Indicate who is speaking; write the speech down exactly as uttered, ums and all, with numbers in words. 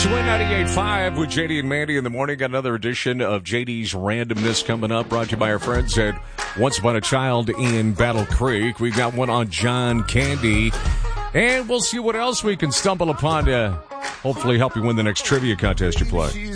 Speaker 1: It's Win ninety-eight point five with J D and Mandy in the morning. Got another edition of J D's Randomness coming up, brought to you by our friends at Once Upon a Child in Battle Creek. We've got one on John Candy, and we'll see what else we can stumble upon to hopefully help you win the next trivia contest you play.